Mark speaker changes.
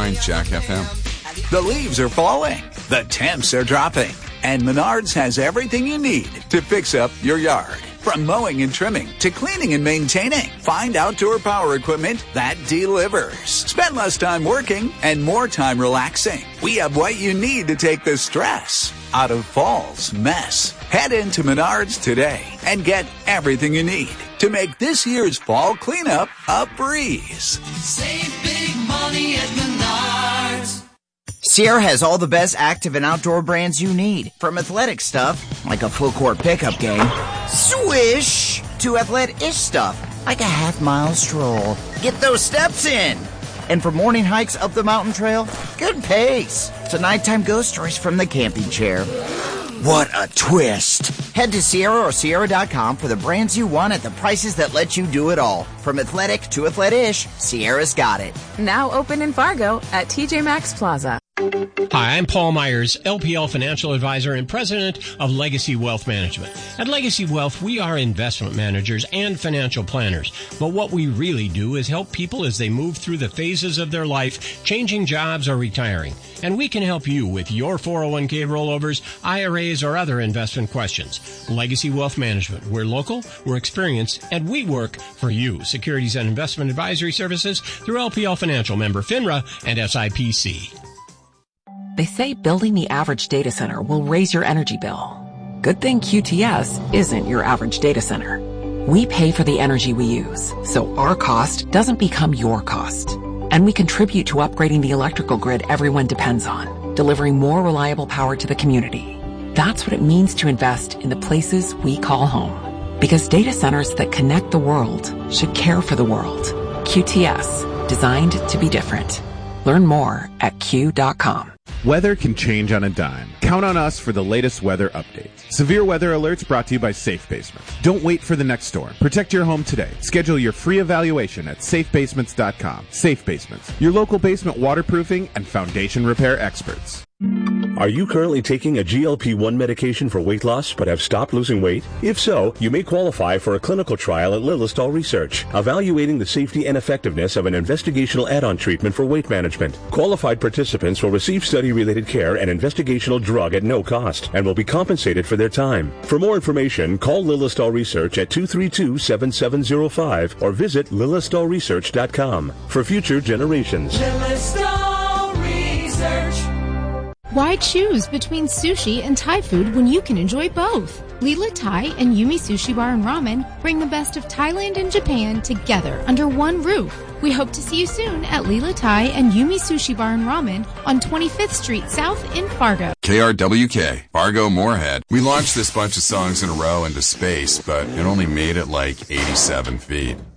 Speaker 1: 101.9 Jack FM.
Speaker 2: The leaves are falling. The temps are dropping. And Menards has everything you need to fix up your yard. From mowing and trimming to cleaning and maintaining, find outdoor power equipment that delivers. Spend less time working and more time relaxing. We have what you need to take the stress out of fall's mess. Head into Menards today and get everything you need to make this year's fall cleanup a breeze.
Speaker 3: Save big money at Menards.
Speaker 4: Sierra has all the best active and outdoor brands you need. From athletic stuff, like a full court pickup game, swish, to athletic-ish stuff, like a half-mile stroll. Get those steps in. And for morning hikes up the mountain trail, good pace. To nighttime ghost stories from the camping chair. What a twist. Head to Sierra or Sierra.com for the brands you want at the prices that let you do it all. From athletic to athletic-ish, Sierra's got it.
Speaker 5: Now open in Fargo at TJ Maxx Plaza.
Speaker 6: Hi, I'm Paul Myers, LPL Financial Advisor and President of Legacy Wealth Management. At Legacy Wealth, we are investment managers and financial planners. But what we really do is help people as they move through the phases of their life, changing jobs or retiring. And we can help you with your 401k rollovers, IRAs, or other investment questions. Legacy Wealth Management. We're local, we're experienced, and we work for you. Securities and investment advisory services through LPL Financial, member FINRA and SIPC.
Speaker 7: They say building the average data center will raise your energy bill. Good thing QTS isn't your average data center. We pay for the energy we use, so our cost doesn't become your cost. And we contribute to upgrading the electrical grid everyone depends on, delivering more reliable power to the community. That's what it means to invest in the places we call home. Because data centers that connect the world should care for the world. QTS, designed to be different. Learn more at Q.com.
Speaker 8: Weather can change on a dime. Count on us for the latest weather updates. Severe weather alerts brought to you by Safe Basements. Don't wait for the next storm. Protect your home today. Schedule your free evaluation at safebasements.com. Safe Basements, your local basement waterproofing and foundation repair experts.
Speaker 9: Are you currently taking a GLP-1 medication for weight loss but have stopped losing weight? If so, you may qualify for a clinical trial at Lilistol Research, evaluating the safety and effectiveness of an investigational add-on treatment for weight management. Qualified participants will receive study-related care and investigational drug at no cost and will be compensated for their time. For more information, call Lilistol Research at 232-7705 or visit lilistolresearch.com. For future generations.
Speaker 3: Lilistol Research.
Speaker 10: Why choose between sushi and Thai food when you can enjoy both? Lila Thai and Yumi Sushi Bar and Ramen bring the best of Thailand and Japan together under one roof. We hope to see you soon at Lila Thai and Yumi Sushi Bar and Ramen on 25th Street South in Fargo.
Speaker 1: KRWK, Fargo Moorhead. We launched this bunch of songs in a row into space, but it only made it like 87 feet.